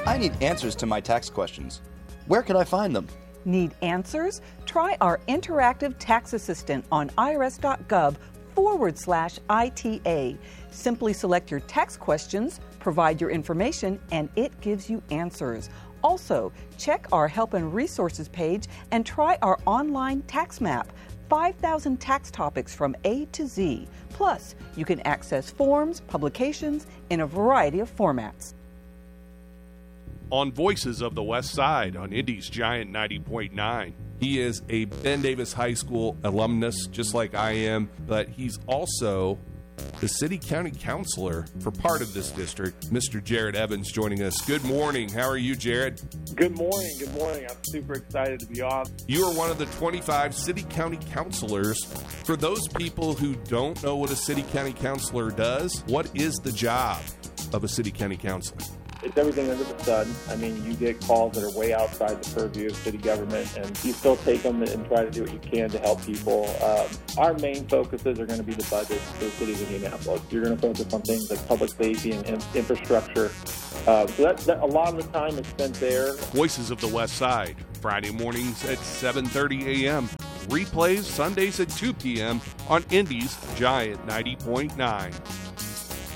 I need answers to my tax questions. Where can I find them? Need answers? Try our interactive tax assistant on irs.gov/ITA. Simply select your tax questions, provide your information, and it gives you answers. Also, check our Help and Resources page and try our online tax map. 5,000 tax topics from A to Z. Plus, you can access forms, publications in a variety of formats. On Voices of the West Side on Indy's Giant 90.9. He is a Ben Davis High School alumnus, just like I am, but he's also the city county councilor for part of this district. Mr. Jared Evans joining us. Good morning. How are you, Jared? Good morning. Good morning. I'm super excited to be on. You are one of the 25 city county councilors. For those people who don't know what a city county councilor does, what is the job of a city county councilor? It's everything under the sun. I mean, you get calls that are way outside the purview of city government, and you still take them and try to do what you can to help people. Our main focuses are going to be the budget for the city of Indianapolis. You're going to focus on things like public safety and infrastructure. So that a lot of the time is spent there. Voices of the West Side, Friday mornings at 7:30 a.m. Replays Sundays at 2 p.m. on Indy's Giant 90.9.